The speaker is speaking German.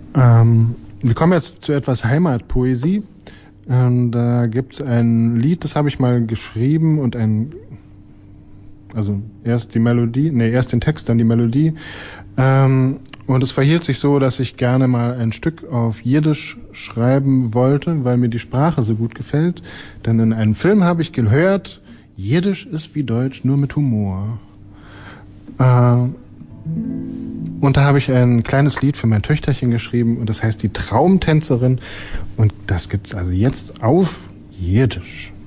Wir kommen jetzt zu etwas Heimatpoesie. Da gibt's ein Lied, das habe ich mal geschrieben und erst den Text, dann die Melodie. Und es verhielt sich so, dass ich gerne mal ein Stück auf Jiddisch schreiben wollte, weil mir die Sprache so gut gefällt. Denn in einem Film habe ich gehört, Jiddisch ist wie Deutsch, nur mit Humor. Und da habe ich ein kleines Lied für mein Töchterchen geschrieben und das heißt Die Traumtänzerin und das gibt's also jetzt auf Jiddisch.